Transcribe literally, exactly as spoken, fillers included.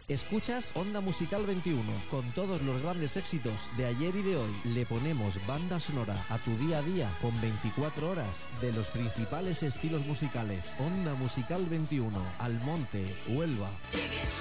Escuchas Onda Musical veintiuno, con todos los grandes éxitos de ayer y de hoy. Le ponemos banda sonora a tu día a día con veinticuatro horas de los principales estilos musicales. Onda Musical veintiuno, Almonte, Huelva.